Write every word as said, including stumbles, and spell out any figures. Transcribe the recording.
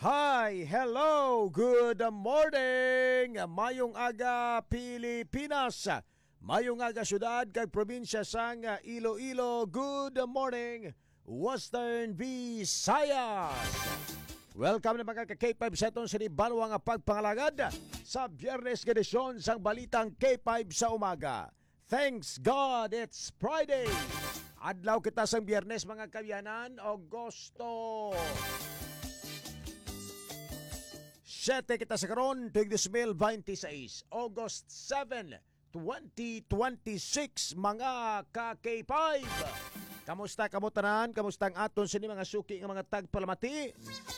Hi, hello, good morning. Mayong aga Pilipinas. Mayong aga syudad kag probinsya sang Iloilo. Good morning, Western Visayas. Welcome na mga ka-K five sa itong sinibalwa nga pagpangalagad sa Biyernes edisyon sang Balitang K five sa umaga. Thanks God, it's Friday. Adlaw kita sang Biyernes mga kabiyanan, Agosto siyete kita sa karon, tuig two thousand twenty-six, August seventh, twenty twenty-six, mga ka-K five. Kamusta kamutanan? Kamusta ang aton sini mga suki ng mga tagpalamati?